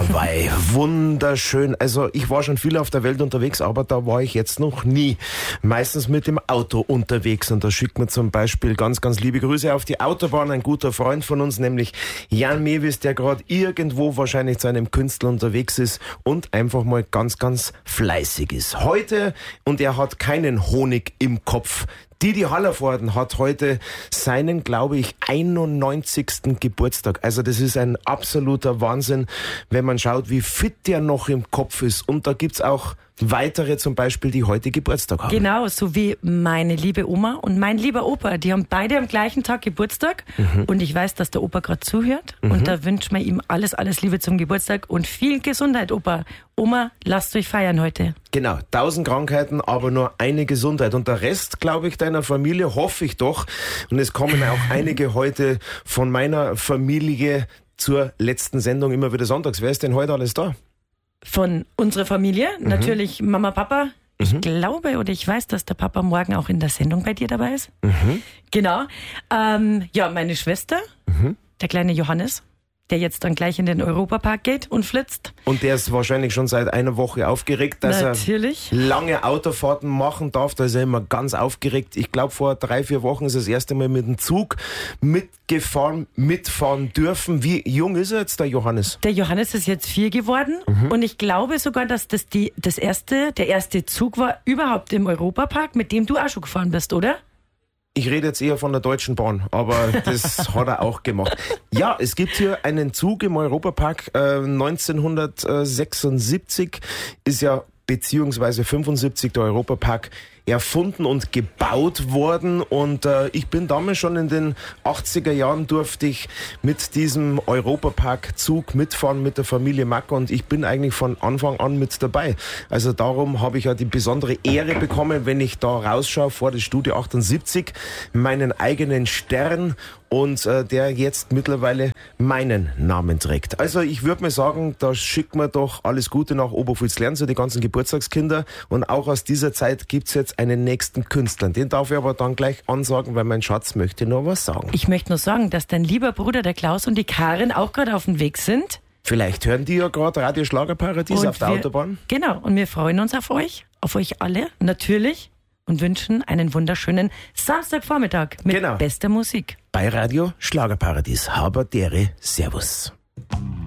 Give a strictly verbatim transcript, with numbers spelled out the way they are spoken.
Hawaii, wunderschön. Also ich war schon viel auf der Welt unterwegs, aber da war ich jetzt noch nie. Meistens mit dem Auto unterwegs und da schickt mir zum Beispiel ganz, ganz liebe Grüße auf die Autobahn. Ein guter Freund von uns, nämlich Jan Mewis, der gerade irgendwo wahrscheinlich zu einem Künstler unterwegs ist und einfach mal ganz, ganz fleißig ist. Heute, und er hat keinen Honig im Kopf, Didi Hallervorden hat heute seinen, glaube ich, einundneunzigsten Geburtstag. Also das ist ein absoluter Wahnsinn, wenn man schaut, wie fit der noch im Kopf ist. Und da gibt's auch weitere zum Beispiel, die heute Geburtstag haben. Genau, so wie meine liebe Oma und mein lieber Opa. Die haben beide am gleichen Tag Geburtstag. Mhm. Und ich weiß, dass der Opa gerade zuhört. Mhm. Und da wünschen wir ihm alles, alles Liebe zum Geburtstag und viel Gesundheit, Opa. Oma, lasst euch feiern heute. Genau, tausend Krankheiten, aber nur eine Gesundheit. Und der Rest, glaube ich, deiner Familie, hoffe ich doch. Und es kommen auch einige heute von meiner Familie zur letzten Sendung immer wieder sonntags. Wer ist denn heute alles da? Von unserer Familie, mhm. natürlich Mama, Papa. Ich mhm. glaube oder ich weiß, dass der Papa morgen auch in der Sendung bei dir dabei ist. Mhm. Genau. Ähm, ja, meine Schwester, mhm. der kleine Johannes, der jetzt dann gleich in den Europapark geht und flitzt. Und der ist wahrscheinlich schon seit einer Woche aufgeregt, dass Natürlich. er lange Autofahrten machen darf. Da ist er immer ganz aufgeregt. Ich glaube, vor drei, vier Wochen ist er das erste Mal mit dem Zug mitgefahren, mitfahren dürfen. Wie jung ist er jetzt, der Johannes? Der Johannes ist jetzt vier geworden. Mhm. Und ich glaube sogar, dass das die, das erste, der erste Zug war überhaupt im Europapark, mit dem du auch schon gefahren bist, oder? Ich rede jetzt eher von der Deutschen Bahn, aber das hat er auch gemacht. Ja, es gibt hier einen Zug im Europapark. Äh, neunzehnhundertsechsundsiebzig ist ja beziehungsweise fünfundsiebzig der Europapark erfunden und gebaut worden. Und äh, ich bin damals schon in den achtziger Jahren durfte ich mit diesem Europapark-Zug mitfahren mit der Familie Macker und ich bin eigentlich von Anfang an mit dabei. Also darum habe ich ja die besondere Ehre bekommen, wenn ich da rausschaue vor das Studio achtundsiebzig, meinen eigenen Stern und äh, der jetzt mittlerweile meinen Namen trägt. Also ich würde mal sagen, da schickt man doch alles Gute nach Oberpfalz-Lern, so die ganzen Geburtstagskinder und auch aus dieser Zeit gibt's jetzt einen nächsten Künstler. Den darf ich aber dann gleich ansagen, weil mein Schatz möchte noch was sagen. Ich möchte nur sagen, dass dein lieber Bruder, der Klaus und die Karin auch gerade auf dem Weg sind. Vielleicht hören die ja gerade Radio Schlagerparadies und auf der wir, Autobahn. Genau, und wir freuen uns auf euch, auf euch alle, natürlich, und wünschen einen wunderschönen Samstagvormittag mit genau. bester Musik. Bei Radio Schlagerparadies. Haberdere, Servus.